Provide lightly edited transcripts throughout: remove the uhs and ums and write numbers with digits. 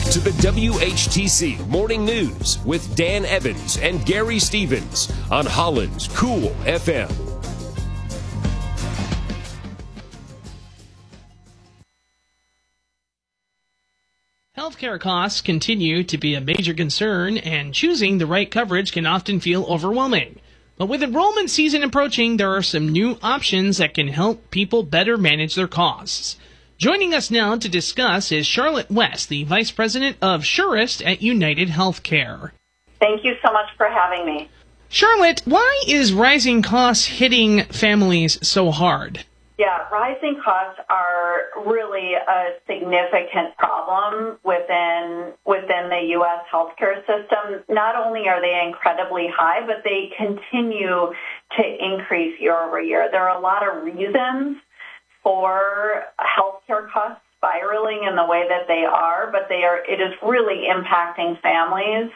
to the WHTC Morning News with Dan Evans and Gary Stevens on Holland's Cool FM. Healthcare costs continue to be a major concern, and choosing the right coverage can often feel overwhelming. But with enrollment season approaching, there are some new options that can help people better manage their costs. Joining us now to discuss is Charlotte West, the Vice President of Surest at United Healthcare. Thank you so much for having me. Charlotte, why is rising costs hitting families so hard? Yeah, rising costs are really a significant problem within the U.S. healthcare system. Not only are they incredibly high, but they continue to increase year over year. There are a lot of reasons for healthcare costs spiraling in the way that they are, but it is really impacting families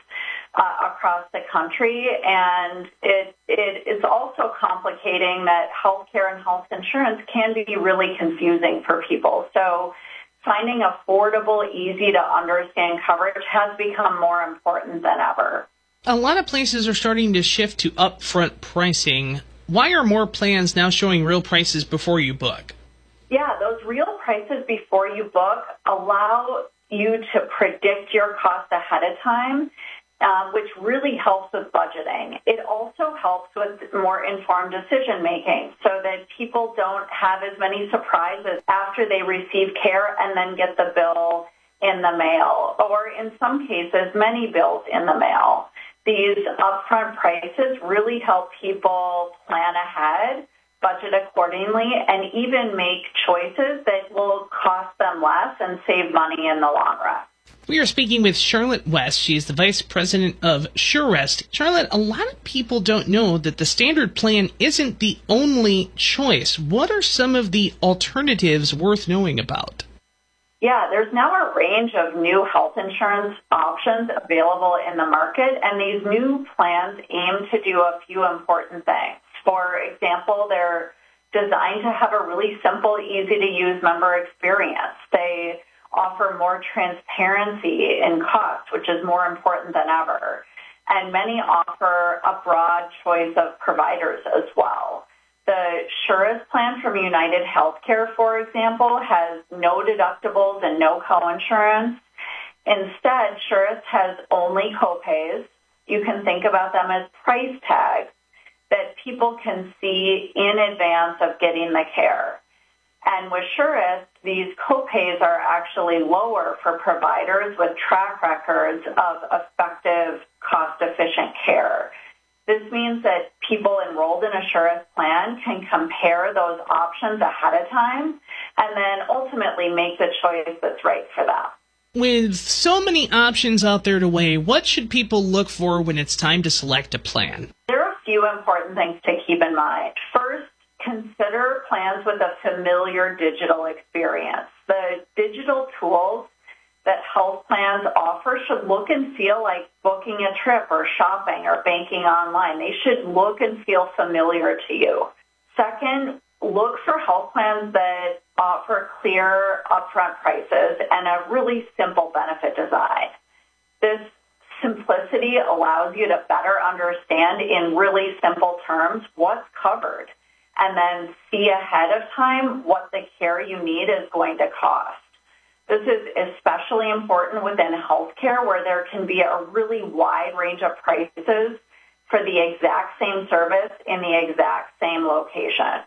across the country, and it is also complicating that healthcare and health insurance can be really confusing for people. So finding affordable, easy to understand coverage has become more important than ever. A lot of places are starting to shift to upfront pricing. Why are more plans now showing real prices before you book? Yeah, those real prices before you book allow you to predict your costs ahead of time, which really helps with budgeting. It also helps with more informed decision-making so that people don't have as many surprises after they receive care and then get the bill in the mail, or in some cases, many bills in the mail. These upfront prices really help people plan ahead, budget accordingly, and even make choices that will cost them less and save money in the long run. We are speaking with Charlotte West. She is the Vice President of Surest. Charlotte, a lot of people don't know that the standard plan isn't the only choice. What are some of the alternatives worth knowing about? Yeah, there's now a range of new health insurance options available in the market, and these new plans aim to do a few important things. For example, they're designed to have a really simple, easy-to-use member experience. They offer more transparency in cost, which is more important than ever. And many offer a broad choice of providers as well. The Surest plan from United Healthcare, for example, has no deductibles and no coinsurance. Instead, Surest has only copays. You can think about them as price tags that people can see in advance of getting the care. And with Surest, these copays are actually lower for providers with track records of effective, cost-efficient care. This means that people enrolled in a Surest plan can compare those options ahead of time and then ultimately make the choice that's right for them. With so many options out there to weigh, what should people look for when it's time to select a plan? There are a few important things to keep in mind. First, consider plans with a familiar digital experience. The digital tools that health plans offer should look and feel like booking a trip or shopping or banking online. They should look and feel familiar to you. Second, look for health plans that offer clear upfront prices and a really simple benefit design. This simplicity allows you to better understand in really simple terms what's covered and then see ahead of time what the care you need is going to cost. This is especially important within healthcare where there can be a really wide range of prices for the exact same service in the exact same location.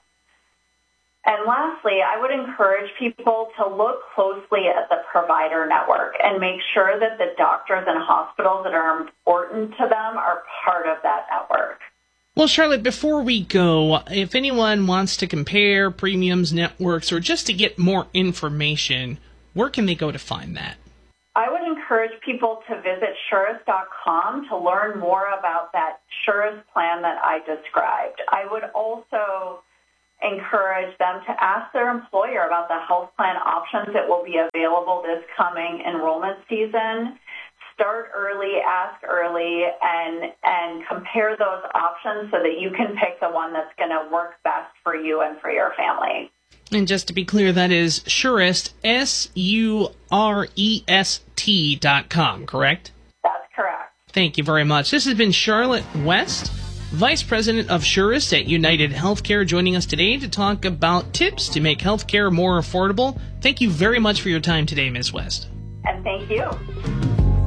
And lastly, I would encourage people to look closely at the provider network and make sure that the doctors and hospitals that are important to them are part of that network. Well, Charlotte, before we go, if anyone wants to compare premiums, networks, or just to get more information, where can they go to find that? I would encourage people to visit Surest.com to learn more about that Surest plan that I described. I would also encourage them to ask their employer about the health plan options that will be available this coming enrollment season. Start early, ask early, and compare those options so that you can pick the one that's going to work best for you and for your family. And just to be clear, that is Surest, SUREST.com, correct? That's correct. Thank you very much. This has been Charlotte West, Vice President of Surest at United Healthcare, joining us today to talk about tips to make healthcare more affordable. Thank you very much for your time today, Ms. West. And thank you.